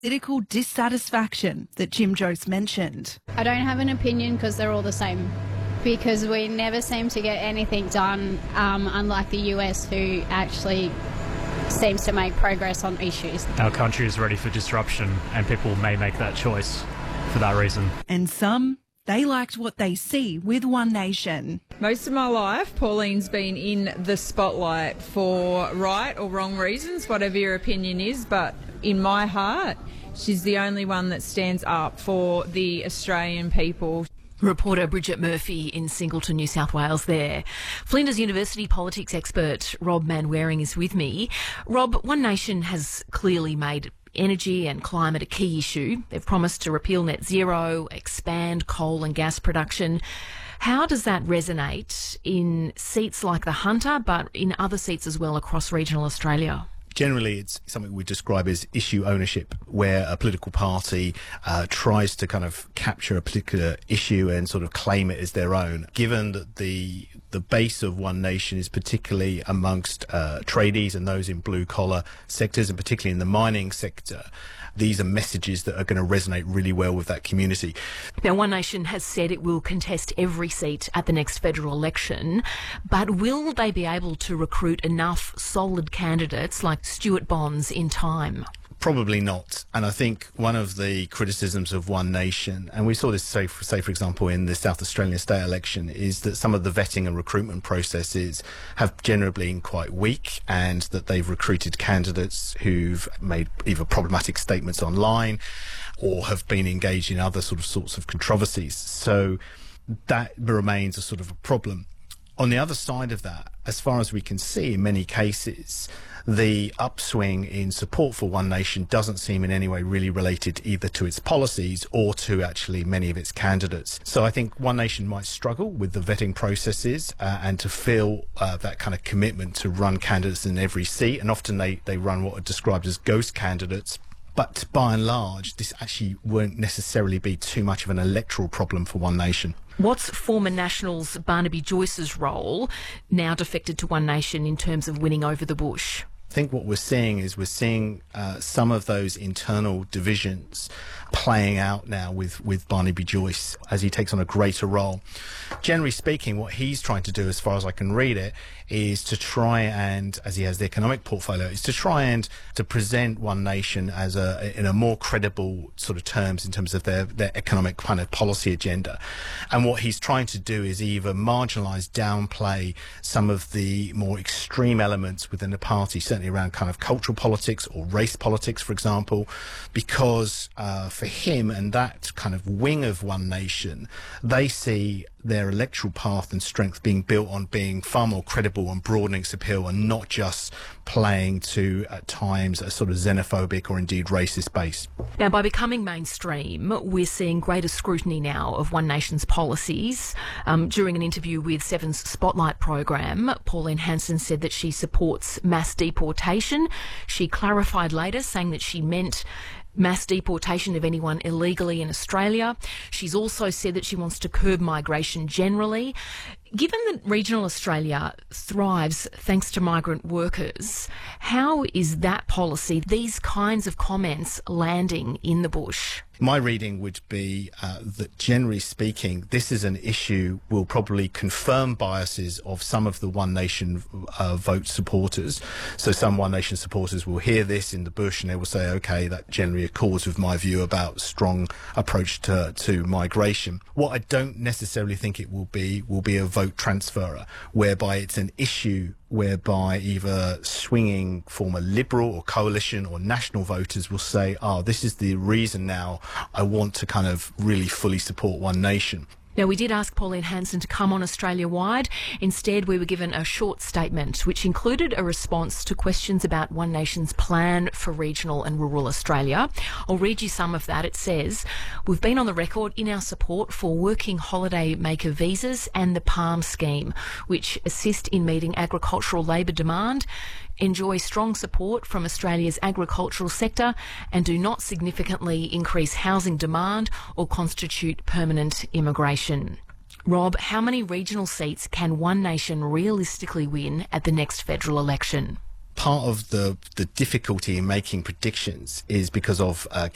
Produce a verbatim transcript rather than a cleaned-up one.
political dissatisfaction that Jim Jose mentioned. I don't have an opinion because they're all the same, because we never seem to get anything done, um, unlike the U S, who actually seems to make progress on issues. Our country is ready for disruption, and people may make that choice for that reason. And some, they liked what they see with One Nation. Most of my life, Pauline's been in the spotlight for right or wrong reasons, whatever your opinion is, but in my heart, she's the only one that stands up for the Australian people. Reporter Bridget Murphy in Singleton, New South Wales there. Flinders University politics expert Rob Manwaring is with me. Rob, One Nation has clearly made energy and climate a key issue. They've promised to repeal net zero, expand coal and gas production. How does that resonate in seats like the Hunter, but in other seats as well across regional Australia? Generally, it's something we describe as issue ownership, where a political party uh, tries to kind of capture a particular issue and sort of claim it as their own. Given that the the base of One Nation is particularly amongst uh, tradies and those in blue-collar sectors, and particularly in the mining sector, these are messages that are going to resonate really well with that community. Now, One Nation has said it will contest every seat at the next federal election, but will they be able to recruit enough solid candidates like Stuart Bonds in time? Probably not. And I think one of the criticisms of One Nation, and we saw this, say for, say, for example, in the South Australian state election, is that some of the vetting and recruitment processes have generally been quite weak, and that they've recruited candidates who've made either problematic statements online or have been engaged in other sort of sorts of controversies. So that remains a sort of a problem. On the other side of that, as far as we can see, in many cases, the upswing in support for One Nation doesn't seem in any way really related either to its policies or to actually many of its candidates. So I think One Nation might struggle with the vetting processes uh, and to feel uh, that kind of commitment to run candidates in every seat. And often they, they run what are described as ghost candidates. But by and large, this actually won't necessarily be too much of an electoral problem for One Nation. What's former Nationals Barnaby Joyce's role, now defected to One Nation, in terms of winning over the bush? I think what we're seeing is we're seeing uh, some of those internal divisions playing out now with, with Barnaby Joyce as he takes on a greater role. Generally speaking, what he's trying to do, as far as I can read it, is to try and, as he has the economic portfolio, is to try and to present One Nation as a, in a more credible sort of terms in terms of their, their economic kind of policy agenda. And what he's trying to do is either marginalise, downplay some of the more extreme elements within the party, certainly around kind of cultural politics or race politics, for example, because uh, for him and that kind of wing of One Nation, they see their electoral path and strength being built on being far more credible and broadening its appeal, and not just playing to, at times, a sort of xenophobic or indeed racist base. Now, by becoming mainstream, we're seeing greater scrutiny now of One Nation's policies. Um, during an interview with Seven's Spotlight program, Pauline Hanson said that she supports mass deportation. She clarified later, saying that she meant mass deportation of anyone illegally in Australia. She's also said that she wants to curb migration generally. Given that regional Australia thrives thanks to migrant workers, how is that policy, these kinds of comments, landing in the bush? My reading would be uh, that, generally speaking, this is an issue will probably confirm biases of some of the One Nation uh, vote supporters. So some One Nation supporters will hear this in the bush and they will say, OK, that generally accords with my view about strong approach to, to migration. What I don't necessarily think it will be will be a vote transferer, whereby it's an issue whereby either swinging former Liberal or coalition or national voters will say, oh, this is the reason now I want to kind of really fully support One Nation. Now, we did ask Pauline Hanson to come on Australia-wide. Instead, we were given a short statement, which included a response to questions about One Nation's plan for regional and rural Australia. I'll read you some of that. It says, we've been on the record in our support for working holiday maker visas and the PALM scheme, which assist in meeting agricultural labour demand, enjoy strong support from Australia's agricultural sector, and do not significantly increase housing demand or constitute permanent immigration. Rob, how many regional seats can One Nation realistically win at the next federal election? Part of the, the difficulty in making predictions is because of uh,